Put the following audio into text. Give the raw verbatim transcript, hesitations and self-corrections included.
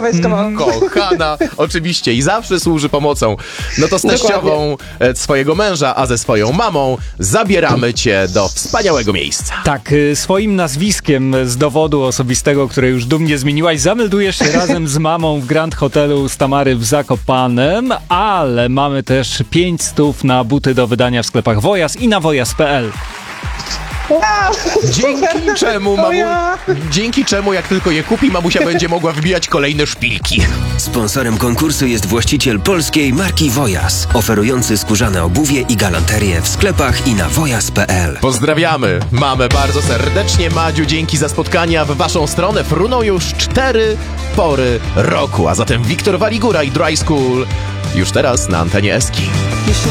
porozmawiać z kawałkiem. Kochana, oczywiście i zawsze służy pomocą. No to z teściową e, swojego męża, a ze swoją mamą zabieramy cię do wspaniałego miejsca. Tak, y, swoim nazwiskiem z dowodu osobistego, które już dumnie zmieniłaś, zameldujesz się razem z mamą w Grand Hotelu z Tamary w Zakopanem, ale mamy też pięć stów na buty do wydania w sklepach Wojas i na wojas kropka p l. Wow, Dzięki super. czemu, O mamu, ja. dzięki czemu jak tylko je kupi, mamusia będzie mogła wbijać kolejne szpilki. Sponsorem konkursu jest właściciel polskiej marki Wojas, oferujący skórzane obuwie i galanterię w sklepach i na wojas kropka p l. Pozdrawiamy mamę bardzo serdecznie. Madziu, dzięki za spotkania. W waszą stronę fruną już cztery pory roku, a zatem Wiktor Waligura i Dry School już teraz na antenie Eski. Jeśli